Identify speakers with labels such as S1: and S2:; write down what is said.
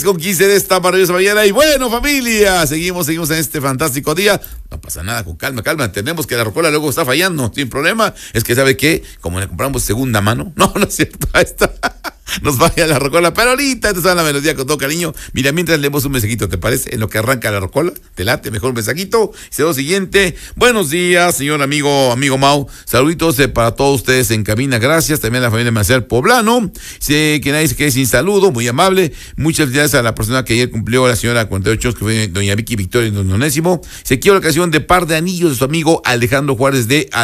S1: Con 15 de esta maravillosa mañana. Y bueno, familia, seguimos en este fantástico día. No pasa nada, con calma. Entendemos que la rocola luego está fallando, sin problema. Es que, ¿sabe qué? Como le compramos segunda mano. No es cierto, ahí está. Nos vaya la rocola, pero ahorita te sale la melodía con todo cariño. Mira, mientras leemos un mensajito, ¿te parece? En lo que arranca la rocola, te late, mejor un mensajito. Y lo siguiente, buenos días, señor amigo Mau. Saluditos para todos ustedes en cabina, gracias. También a la familia Marcel Poblano. Sé que nadie se quede sin saludo, muy amable. Muchas felicidades a la persona que ayer cumplió, la señora 48, que fue doña Vicky Victoria y don Onésimo. Se quiere la canción de Par de Anillos de su amigo Alejandro Juárez de